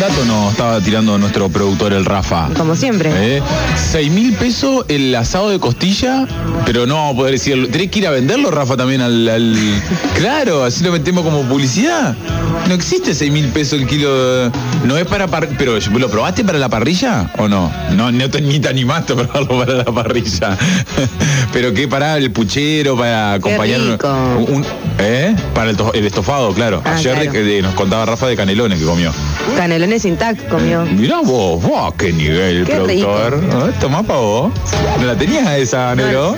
dato nos estaba tirando nuestro productor, el Rafa. Como siempre. 6.000 pesos el asado de costilla, pero no vamos a poder decirlo. ¿Tenés que ir a venderlo, Rafa, también al... Claro, así lo metemos como publicidad. No existe 6.000 pesos el kilo. No es para pero ¿lo probaste para la parrilla o no? No ni te animaste a probarlo para la parrilla. Pero ¿qué para el puchero, para acompañar para el estofado, claro. Ayer claro. Nos contaba Rafa de canelones que comió. Canelones sin tac comió. Mirá vos, qué nivel, qué productor. Tomá pa' vos. ¿No la tenías esa, negro?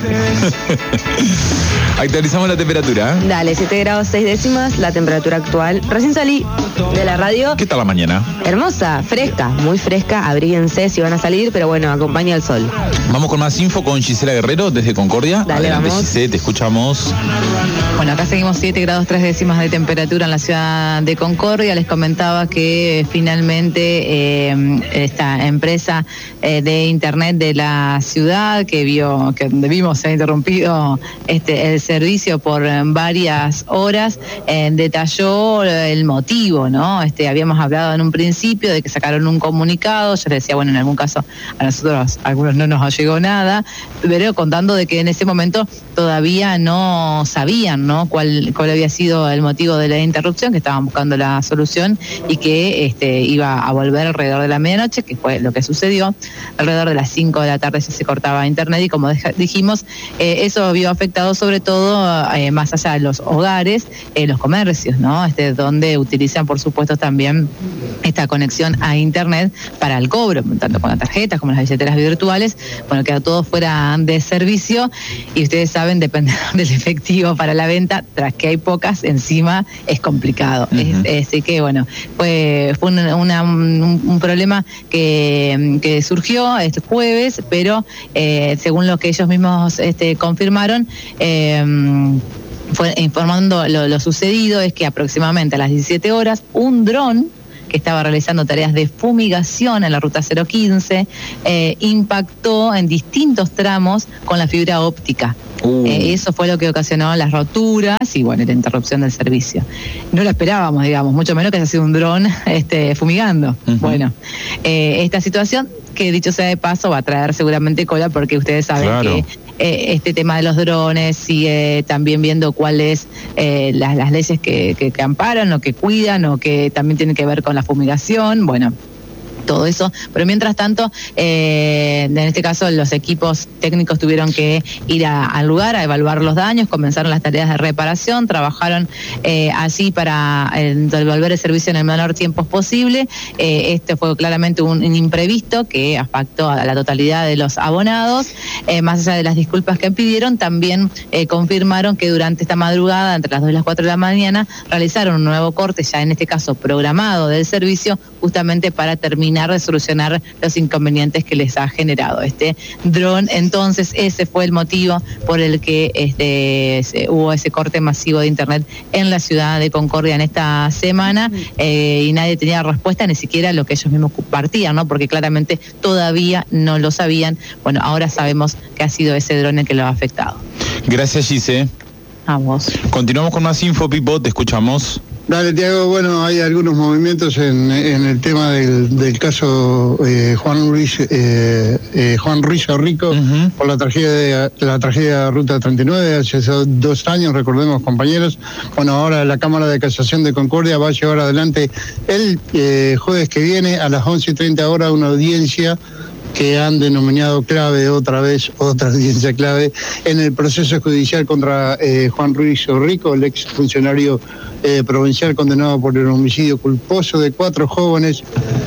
Actualizamos la temperatura. Dale, 7 grados 6 décimas, la temperatura actual. Recién salí de la radio. ¿Qué tal la mañana? Hermosa, fresca, muy fresca. Abríguense si van a salir, pero bueno, acompaña el sol. Vamos con más info con Gisela Guerrero desde Concordia. Dale, adelante, vamos. Gisela, te escuchamos. Bueno, acá seguimos 7 grados 3 décimas de temperatura en la ciudad de Concordia. Les comentaba que finalmente esta empresa de internet de la ciudad que vimos se ha interrumpido el servicio por varias horas, detalló el motivo, ¿no? Habíamos hablado en un principio de que sacaron un comunicado. Yo les decía, bueno, en algún caso a nosotros, a algunos no nos llegó nada, pero contando de que en ese momento todavía no sabían, ¿no? cuál había sido el motivo de la interrupción, que estaban buscando la solución y que iba a volver alrededor de la medianoche, que fue lo que sucedió. Alrededor de las 5 de la tarde ya se cortaba internet y, como dijimos, eso vio afectado sobre todo más allá de los hogares, los comercios, ¿no? Donde utilizan, por supuesto, también esta conexión a internet para el cobro, tanto con las tarjetas como las billeteras virtuales. Bueno, quedó todo fuera de servicio y ustedes saben, depender del efectivo para la venta, tras que hay pocas, encima es complicado. Así que bueno, fue un problema que surgió este jueves, pero según lo que ellos mismos confirmaron, fue informando lo sucedido, es que aproximadamente a las 17 horas un dron que estaba realizando tareas de fumigación en la ruta 015 impactó en distintos tramos con la fibra óptica. Eso fue lo que ocasionó las roturas y bueno, la interrupción del servicio. No lo esperábamos, digamos, mucho menos que haya sido un dron fumigando. Bueno, esta situación, que dicho sea de paso, va a traer seguramente cola, porque ustedes saben que este tema de los drones sigue también viendo cuáles las leyes que amparan o que cuidan o que también tienen que ver con la fumigación. Bueno, todo eso, pero mientras tanto, en este caso los equipos técnicos tuvieron que ir al lugar a evaluar los daños, comenzaron las tareas de reparación, trabajaron así para devolver el servicio en el menor tiempo posible. Este fue claramente un imprevisto que afectó a la totalidad de los abonados. Más allá de las disculpas que pidieron, también confirmaron que durante esta madrugada, entre las 2 y las 4 de la mañana, realizaron un nuevo corte, ya en este caso programado, del servicio, justamente para terminar de solucionar los inconvenientes que les ha generado este dron. Entonces ese fue el motivo por el que hubo ese corte masivo de internet en la ciudad de Concordia en esta semana, y nadie tenía respuesta, ni siquiera lo que ellos mismos compartían, ¿no? Porque claramente todavía no lo sabían. Bueno, ahora sabemos que ha sido ese dron el que lo ha afectado. Gracias, Gise. A vos. Continuamos con más info, Pipo, te escuchamos. Dale, Tiago. Bueno, hay algunos movimientos en el tema del caso Juan Ruiz Rico, por la tragedia de Ruta 39 hace 2 años, recordemos, compañeros. Bueno, ahora la Cámara de Casación de Concordia va a llevar adelante el jueves que viene a las 11:30 horas una audiencia que han denominado clave, otra audiencia clave, en el proceso judicial contra Juan Ruiz Rico, el ex funcionario provincial condenado por el homicidio culposo de 4 jóvenes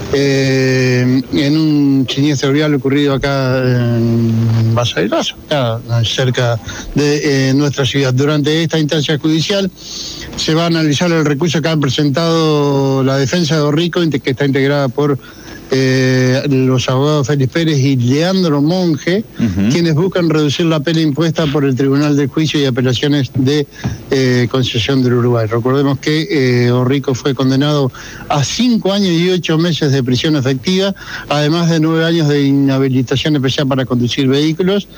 en un siniestro vial ocurrido acá en Basairazo, cerca de nuestra ciudad. Durante esta instancia judicial se va a analizar el recurso que han presentado la defensa de Rico, que está integrada por los abogados Félix Pérez y Leandro Monge, quienes buscan reducir la pena impuesta por el Tribunal de Juicio y Apelaciones de Concesión del Uruguay. Recordemos que Rico fue condenado a 5 años y 8 meses de prisión efectiva, además de 9 años de inhabilitación especial para conducir vehículos.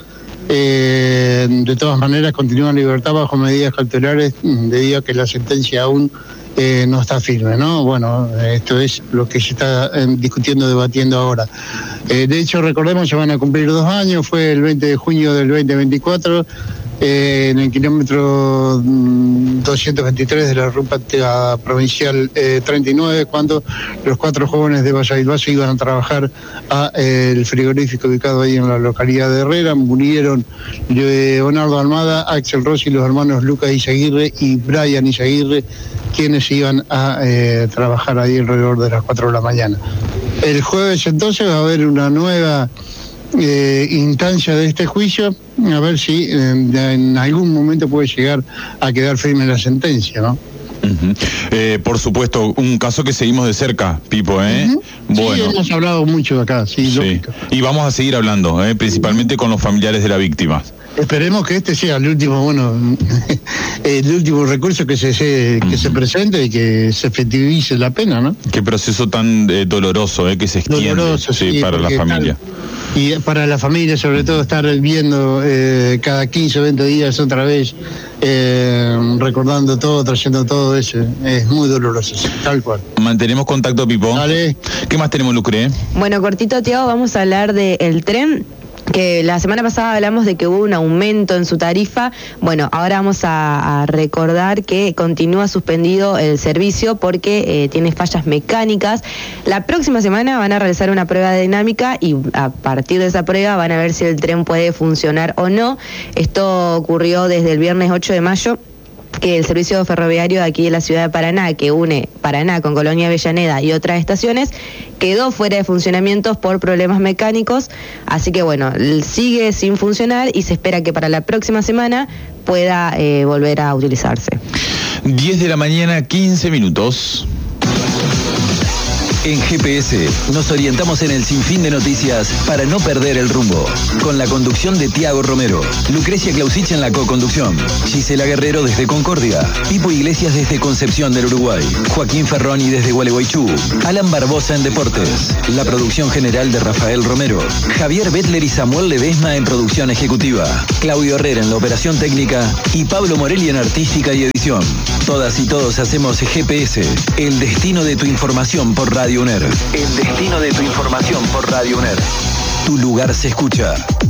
De todas maneras, continúa en libertad bajo medidas cautelares debido a que la sentencia aún no está firme, ¿no? Bueno, esto es lo que se está discutiendo, debatiendo ahora. De hecho, recordemos, se van a cumplir 2 años, fue el 20 de junio del 2024, en el kilómetro 223 de la ruta provincial 39, cuando los 4 jóvenes de Valladolid iban a trabajar a el frigorífico ubicado ahí en la localidad de Herrera. Murieron Leonardo Almada, Axel Rossi, los hermanos Lucas Izaguirre y Brian Izaguirre, quienes iban a trabajar ahí alrededor de las 4 de la mañana. El jueves entonces va a haber una nueva instancia de este juicio, a ver si en algún momento puede llegar a quedar firme la sentencia, ¿no? Por supuesto, un caso que seguimos de cerca, Pipo, ¿eh? Bueno. Sí, hemos hablado mucho acá, sí. Lógico. Y vamos a seguir hablando, principalmente con los familiares de la víctima. Esperemos que este sea el último, el último recurso que se presente y que se efectivice la pena, ¿no? Qué proceso tan doloroso, que se extiende, doloroso, sí, para la familia. Y para la familia, sobre todo, estar viendo cada 15 o 20 días otra vez, recordando todo, trayendo todo eso, es muy doloroso, tal cual. Mantenemos contacto, Pipo. Dale. ¿Qué más tenemos, Lucre? Bueno, cortito, Tiago, vamos a hablar del tren. Que la semana pasada hablamos de que hubo un aumento en su tarifa. Bueno, ahora vamos a recordar que continúa suspendido el servicio porque tiene fallas mecánicas. La próxima semana van a realizar una prueba de dinámica y a partir de esa prueba van a ver si el tren puede funcionar o no. Esto ocurrió desde el viernes 8 de mayo. Que el servicio ferroviario de aquí de la ciudad de Paraná, que une Paraná con Colonia Avellaneda y otras estaciones, quedó fuera de funcionamiento por problemas mecánicos, así que bueno, sigue sin funcionar y se espera que para la próxima semana pueda volver a utilizarse. 10 de la mañana, 15 minutos. En GPS nos orientamos en el sinfín de noticias para no perder el rumbo. Con la conducción de Tiago Romero, Lucrecia Clausich en la co-conducción, Gisela Guerrero desde Concordia, Pipo Iglesias desde Concepción del Uruguay, Joaquín Ferroni desde Gualeguaychú, Alan Barbosa en Deportes, la producción general de Rafael Romero, Javier Bettler y Samuel Ledesma en producción ejecutiva, Claudio Herrera en la operación técnica y Pablo Morelli en artística y edición. Todas y todos hacemos GPS, el destino de tu información por Radio UNER. El destino de tu información por Radio UNER. Tu lugar se escucha.